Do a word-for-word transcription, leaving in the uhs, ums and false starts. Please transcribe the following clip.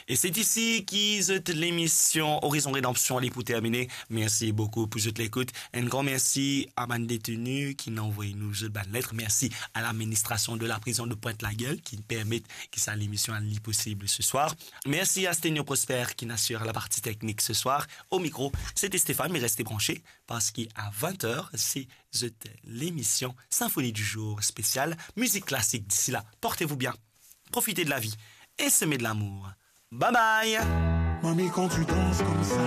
Et c'est ici qu'ils l'émission Horizon Rédemption, l'écoute terminée. Merci beaucoup pour toute l'écoute. Un grand merci à ma détenue qui n'a envoyé nous une bonne lettre. Merci à l'administration de la prison de Pointe-la-Gueule qui permet que ça l'émission soit possible ce soir. Merci à Sténio Prosper qui assure la partie technique ce soir. Au micro, c'était Stéphane, mais restez branchés parce qu'à vingt heures, c'est l'émission Symphonie du jour spéciale musique classique. D'ici là, portez-vous bien, profitez de la vie et semez de l'amour. Bye bye. Mamie, quand tu danses comme ça.